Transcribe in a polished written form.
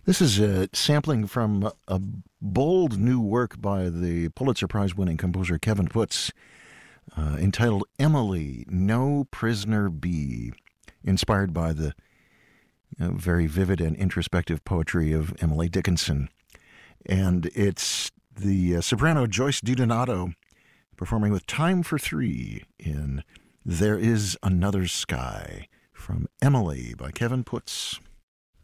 This is a sampling from a bold new work by the Pulitzer Prize-winning composer Kevin Puts, entitled Emily, No Prisoner Be, inspired by the very vivid and introspective poetry of Emily Dickinson. And it's the soprano Joyce DiDonato performing with Time for Three in There Is Another Sky from Emily by Kevin Puts.